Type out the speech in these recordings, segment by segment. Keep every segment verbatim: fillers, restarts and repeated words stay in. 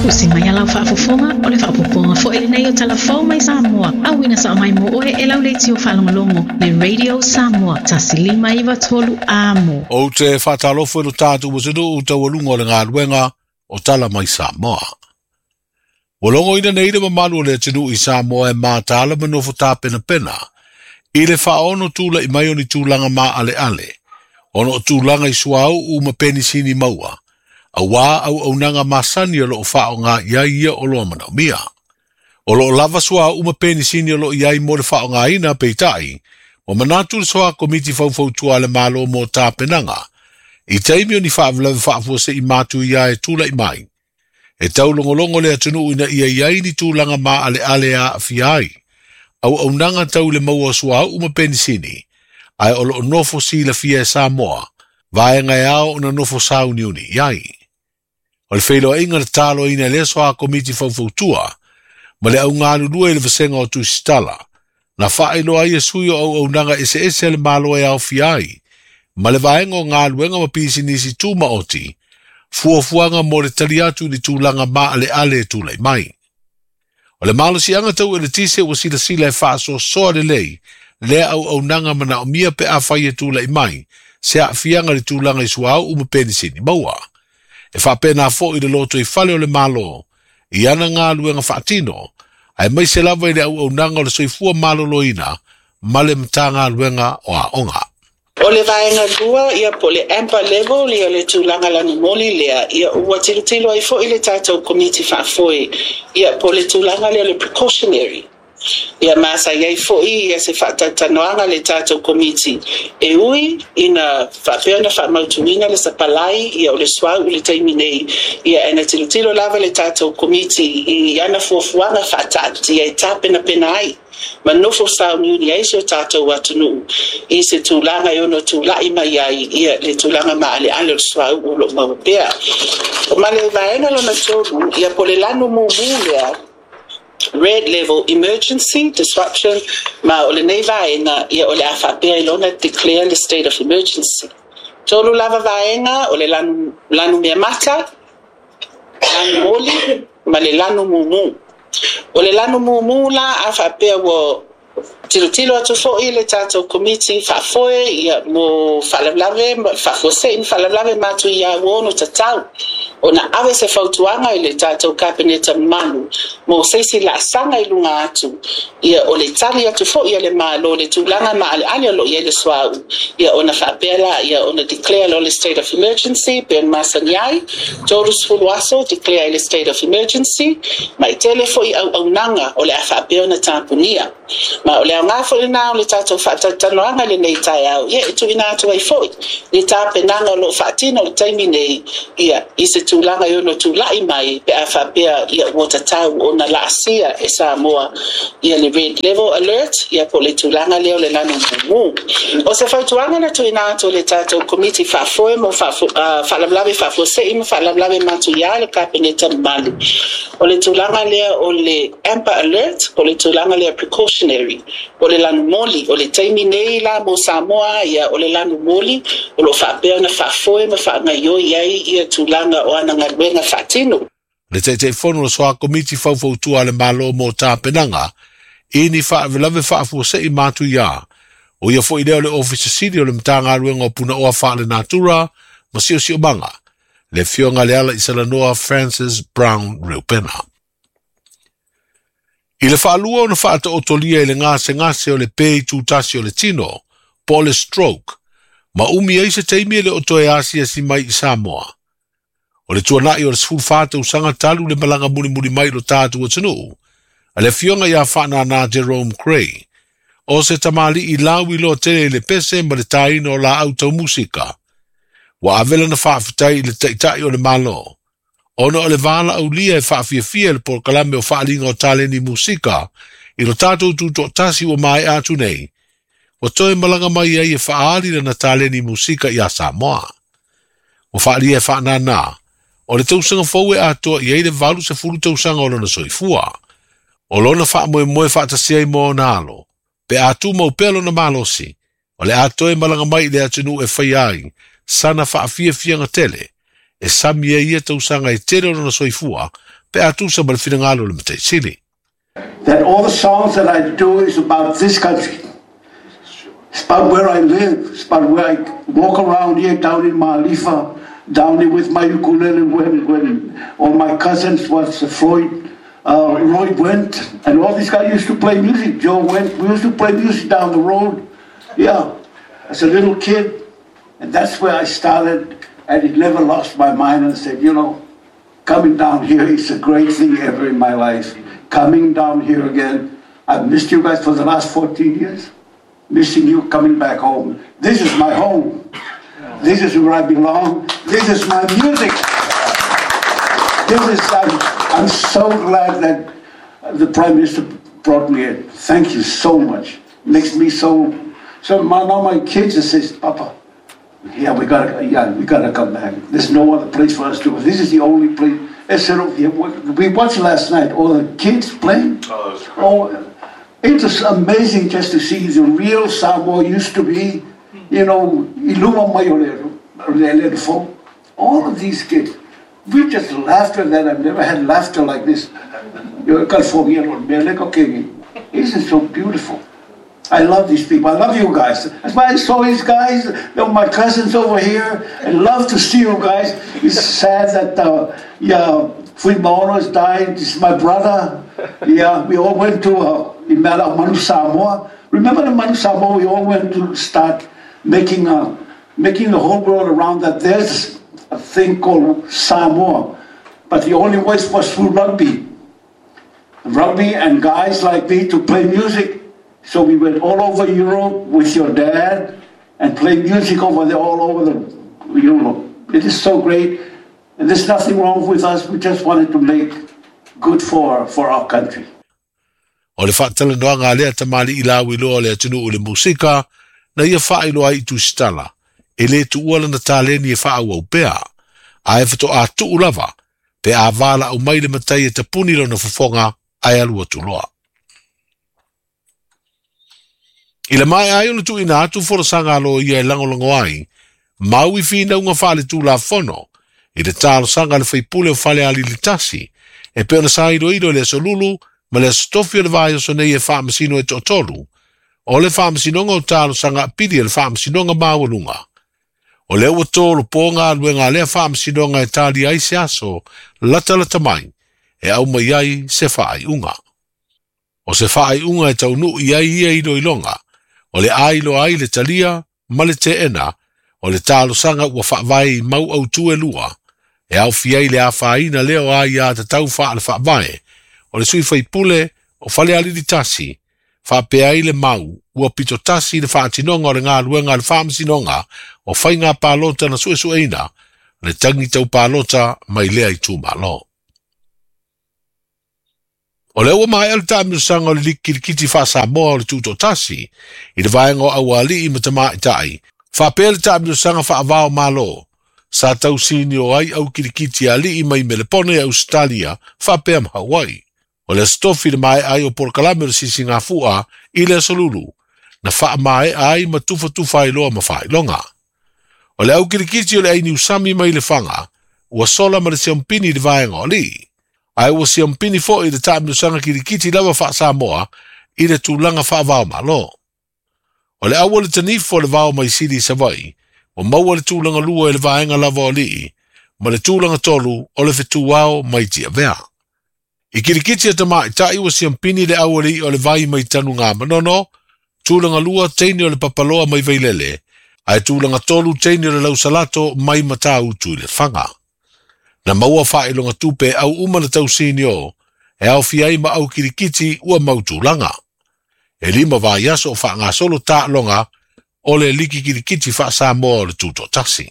Pusi mai ala whaafofonga o le whaapoponga fo ele nei o talafau mai Samoa. Awina sa mai mo oe e lau leiti o whalongolongo le Radio Samoa tasilima iwa tolu amo. O te whatalofo no tātu wasinu o tawalunga o le ngā luenga o tala mai Samoa. Walongo ina neire mamalu o le tinu i Samoa e mātala manofo tā pena pena. I le whaono tūla i mai o ni tūlanga mā ale ale. Ono o tūlanga i suau u ma penisini maua. A wā au au nanga masani o lo whao ngā iaia o loa mana mia. O lo lava suau u ma penisini o lo iai mo le whao ngā ina peitai. O manatu le soa komiti fau tua le malo mo tā penanga. I teimi o ni whaavlawe whaafua se i mātu ia e tūla i mai. E tau longolongo le atunu ina ia iai ni tūlanga mā ale ale a fiai. Au au nanga tau le maua suau u ma penisini. Ai o lo nofo si la fia e Samoa. Vai ngai ao na nofo sau niuni iai. O le whailo inga le talo ina le soa komiti fau tua. Ma le au ngā lulua i le vasenga o tu stala. Na whaelo ai e sui o au au nanga ese ese le malo e au fiai. Ma le vaenga o ngā luenga ma pisi nisi tūma oti. Fua fuanga mo le taliatu ni tūlanga ma ale ale tūlai mai. O le malo si anga tau e le tise wa sila sila e whaaso soa le lei. Le au au nanga mana o mia pe a whai e tūlai mai. Se a fianga le tūlanga i suau uma penisini maua. E whapena fo i le loto i whale o le malo. I ana ngā luenga whaatino. Ai mai se lava i le au au nanga o le soifua malo loina. Male mta ngā luenga o a onga. O le vaenga lua ia po le amper level ia le tūlanga lani moli lea. Ia ua tilo tilo ai fo i le tātou komiti whaafoi. Ia po le tūlanga lea le precautionary. Ia masa iai fo'i ia se whatatanoanga le tātou komiti. E ui, ina whapea na whamautuina le sapalai, ia o le swau le taimi nei, ia ena tilo tilo lava le tātou komiti, i ana fuafuanga whatati, ia e tāpena pena ai. Ma nofo sao niuni ai se o tātou atunu, i se tūlanga i ono tūlai mai ai, ia le tūlanga maa le ale o swau o lo mawapea. O ma le vaenga lo na tōru, ia po le lano mōmūlea, red level emergency disruption ma o le nei vaenga ia o le awhapea i lona declare the state of emergency. Tolu lava vaenga o le lanu, lanu mea mata, lanu moli, ma le lanu mumu. O le lanu mumu la awhapea wo tilo tilo atu fo'i le tātou komiti whafoe ia mo whalavlave, whafose in whalavlave matu ia wono tatau. O na awe se fautuanga i le tātou kabineta manu, mo seisi la sanga i lunga atu, ia o le tari atu fo ia le malo, le tūlanga ma ale ale lo ia le swau, ia o na whapela, ia o na declare lo le state of emergency, ben masaniai, torus fuluaso declare le state of emergency, mai tele fo i au au nanga o le a whapea na tāpunia, ma o le au ngafo le nao le tātou whatatanoanga le nei tai au, ia e tu ina atu ai fo, le tāpenanga lo whaatino le taimi nei, ia ise tūlanga i ono tūlai mai pe a whapea ia watatau o na laasia e Samoa ia le red level alert ia po le tūlanga leo le lanu mumu. O se whautuanga na tui nāto le tātou komiti whafoe mo whalamlawe whafose ima whalamlawe matu ia le kabineta malu. O le tūlanga lea o le amper alert, o le tūlanga lea precautionary, o le lanu moli, o le taimi nei la mo Samoa ia o le lanu moli, o lo whapea na whafoe ma whaangaio iai ia tūlanga o ana ngaruenga whatino. Le te te whono la soa komiti whau tua le malo mo tā penanga, i ni whaavelawe whaafua se i mātu ia. O ia fo i leo le office city o le mta ngaruenga o puna oa wha le natura, ma sio sio manga. Le fionga le ala i Salanoa Francis Brown Reupena. I le whaalua o na whaata otolia i le ngase ngase o le pei tūtasi o le tino, po le stroke, ma umi eise teimi le otoe asia si mai i Samoa. O le tuanai o le sfulfata usanga talu le malanga muni muni mai lo tātu atanu. A le fionga ia whana na Jerome Cray. O se tamali i lawi lo tele le pese ma le taino la auto musika. Wa avela na whaafitai le taitai o le malo. Ono o le vala au lia e whaafia fia le por kalame o whaalinga o taleni musika. I lo tātu tuto tasi o mai atu nei. O toe malanga mai ai e whaali na taleni musika i a Samoa. O whaali e whaana na. O le tausanga fau e atoa i eile valu se fulu tausanga o lona soifua. O lona wha moe moe whaatasia i mo nalo. Pe atu mau pelo na malosi. O le atoe malanga mai le atunu e whai ai. Sana wha fia fia nga tele. E sami e ia tausanga e tere o lona soifua. pe atu sa malfinangalo le mate sili. That all the songs that I do is about this country. It's about where I live. It's about where I walk around here down in Malifa, down here with my ukulele when, when all my cousins was Floyd, uh, Roy Went, and all these guys used to play music. Joe Went, we used to play music down the road. Yeah, as a little kid. And that's where I started, and it never lost my mind. And I said, you know, coming down here is a great thing ever in my life. Coming down here again. I've missed you guys for the last fourteen years. Missing you coming back home. This is my home. This is where I belong. This is my music. This is, I'm, I'm so glad that the Prime Minister brought me in. Thank you so much. Makes me so, so my, now my kids just says, Papa, yeah, we gotta, yeah, we gotta come back. There's no other place for us to go. This is the only place. I said, we watched last night, all the kids playing. Oh, that's great. Oh, it was amazing just to see the real Samoa used to be, you know, Iluma Mayorero, all of these kids. We just laughed at that. I've never had laughter like this. This is so beautiful. I love these people. I love you guys. That's why I saw these guys, you know, my cousins over here. I love to see you guys. It's sad that, uh, yeah, Fuimaono has died. This is my brother. Yeah, we all went to uh, Manu Samoa. Remember the Manu Samoa? We all went to start making uh, making the whole world around that there's a thing called Samoa. But the only way was through rugby. Rugby and guys like me to play music. So we went all over Europe with your dad and played music over there, all over the Europe. It is so great. And there's nothing wrong with us. We just wanted to make good for, for our country. O le whaatala noa ngā lea tamali i lawi loa lea tunu o le musika, na ia wha iloa i tu stala, e le tu uala na tāleni e wha au au pea, a e whato a tu ulava, pe a wala au mai le matai e tapuni lo na fufonga ai alua tu loa. I le mai ai o le tu ina atu forasanga lo ia e langolango ai, mau i fina unga whale tu la fono, i le tālo sanga le whaipule o whale ali li tasi, e pe ona sa iro iro le solulu, ma le stofi o le vai o so nei e whaamasino e totolu, o le whaamasinonga o tālo sanga pidi e le whaamasinonga mawalunga. O le ua tōlu pōnga aluenga lea whaamasinonga e tāli ai se aso, lata lata mai, e au mai ai se whaai unga. O se whaai unga e taunu i ai ia iro ilonga, o le ailo ai le talia, ma le te ena, o le tālo sanga ua whaavai mau au tue lua, e au fiai le a whaina leo ai a te tau wha le whaavai, o le sui whaipule o whale ali di tasi, whaapea i le mau, ua pito tasi le whaatinonga o le ngā luenga le whaamasinonga, o whai ngā pālota na sue sueina, le tangi tau pālota mai lea i tūmalo. O le ua mai al tāmiru sanga o le likirikiti wha Samoa o le tūto tasi, i le vaenga o awali i matama i tai, whaapea le tāmiru sanga wha avao malo, sa tau sini o ai au kirikiti ali i mai melepone a Australia, whaapea ma Hawaii. O le stofi le mai ai o porkalame o sisi ngā fua i le solulu, na wha mai ai ma tufa tufa i loa ma wha i longa. O le au kirikiti o le aini usami mai le whanga, ua sola ma le siampini le vaenga o li. Ai ua siampini fo i le tāmiru sanga kirikiti lawa wha Samoa i le tūlanga wha vao ma lo. O le awa le tanifo le vao mai siri Savai, o maua le tūlanga lua i le vaenga lava o li, ma le tūlanga tolu o le whetu wao mai tia vea. I kirikiti a tama i tai ua siampini le awari o le vai mai tanu ngā manono, tūlanga lua teini o le papaloa mai veilele, ai tūlanga tolu teini o le lausalato mai mata utu i le whanga. Na maua whae longa tupe au umana tau sini o, e au fiai ma au kirikiti ua mau tūlanga. E lima vai aso o wha ngā solo tā longa, o le liki kirikiti wha Samoa o le tūto tasi.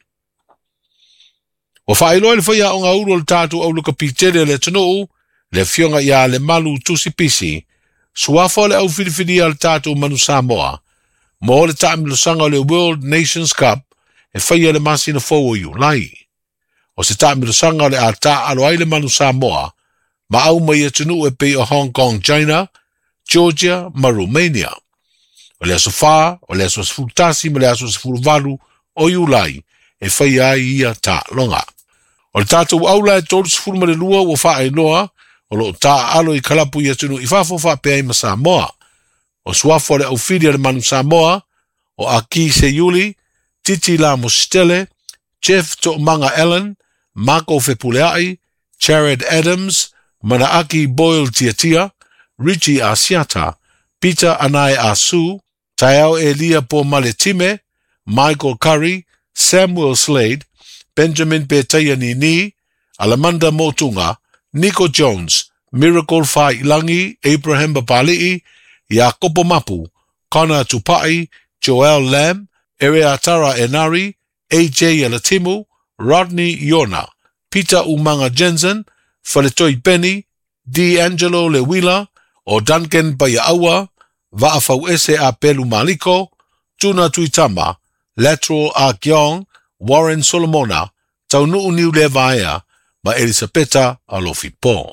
O wha ilo le whaia o ngā uru o le tātu au luka pitere le tanu, le fionga ia le malu tusi pisi, suafo le au whiriwhiria le tātou manu Samoa, mo le tāmilu sanga le World Nations Cup, e whaia le masina fōu o Iulai. O se tāmilu sanga le a tā alo ai le manu Samoa, ma au mai e tunu e pei o Hong Kong, China, Georgia, ma Romania. O le aso wha, o le aso sfultasi, ma le aso sfulvalu o Iulai, e whaia ia tā longa. O le tātou aula e tolu sifuru ma le lua ua wha e noa, o lo tā alo i kalapu i atunu i whafo wha pia i ma Samoa. O suafo le au whiria le manu Samoa, o Aki Seiuli, Titi La Mostele, Jeff To'omanga Allen, Marco Fepuleai, Jared Adams, Manaaki Boyle Tiatia, Richie Asiata, Peter Anai Asu, Taiao Elia Po Maletime, Michael Curry, Samuel Slade, Benjamin Betaya Nini, Alamanda Motunga, Nico Jones, Miracle Failangi, Abraham Babali'i, Jacopo Mapu, Connor Tupai, Joel Lamb, Ereatara Enari, A J Elatimu, Rodney Yona, Peter Umanga Jensen, Faletoi Benny, D'Angelo Lewila, o Duncan Bayaawa, Vaafau Ese a Pelu Maliko, Tuna Tuitama, Lateral a Kiong, Warren Solomona, Taunu Niu Levaea, ma Elisabetta Alofipo.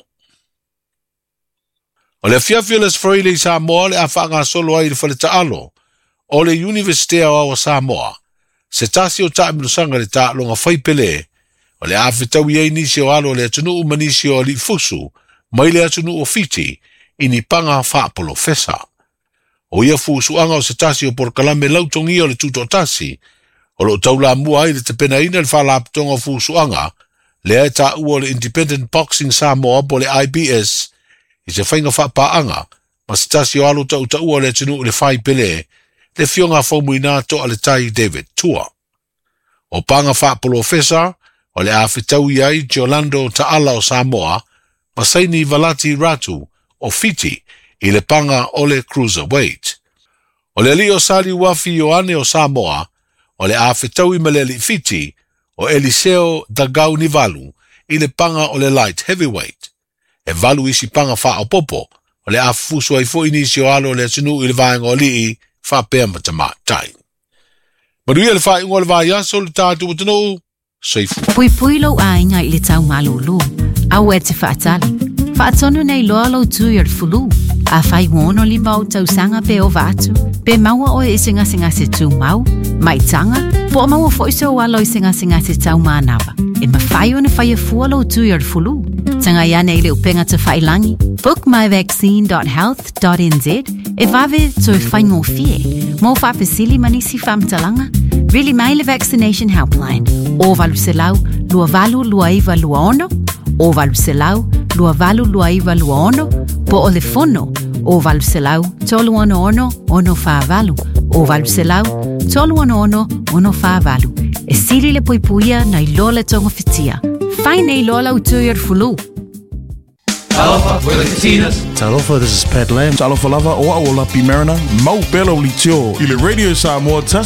O le fiafia le sfraile i Samoa le a whaanga solo ai le whaleta alo, o le Universitea o Samoa, se tasi o taa minusanga le taa longa whaipele, o le a whitau iei nisi o alo le atunu umanisi o li fusu, mai le atunu o fiti, ini panga whaapolo fesa. O ia fusuanga o se tasi o porkalame lautongi o le tuto tasi, o lo taula mua ai le te pena ina le whalaptonga o fusuanga, le ai ta ua le Independent Boxing Samoa po le I B S, i se whainga whapaanga, ma se tasi o alo ta uta ua le atunu le whaipele, le fionga whaumuina to ale tai David Tua. O panga whaapolo fesa, o le awhitau iai Giolando Taala o Samoa, ma saini Valati Ratu o Fiti i le panga o le Cruiserweight. O le li o Sali Wafi Ioane o Samoa, o le awhitau i maleli Fiti o Eliseo Dagau Nivalu i le panga o le Light Heavyweight. E valu isi panga wha o popo, o le awhusu ai fo inisi o alo le atunu i le vaenga o lii fa pea matama tai. Manuia le wha ingo le vai aso le tātu matano, seifu. Pui pui lau ainga i le tau malulu, au e te whaatali. Whaatonu nei loa lau tui ar fulu, a whai wono li mau tau sanga pe o vatu, pe maua o e singa singa se tu mau, mai tanga, po o maua fo iso walo i singa singa se tau maanawa. E ma whai o na whai a fua lau tui ar fulu, tanga ia nei le upenga te whailangi, book my vaccine dot health dot n z, e vave to e whai ngō fie, mō whapesili manisi whamtalanga, really mai le vaccination helpline, o valu se lau, lua valu lua iwa lua ono, o valu se lau, lua valu lua iwa lua ono, po o le fono, o valu se lau, tolu ono ono, ono wha valu, o valu se lau, tolu ono ono, ono wha valu, e siri le poipuia na i lola tonga fitia, whai nei lola utui ar fulu. Talofa, we're the Katinas. Talofa, this is Pat Lamb. Talofa lava o aola pi marina, mau pelo li tio. I le Radio Samoa tasi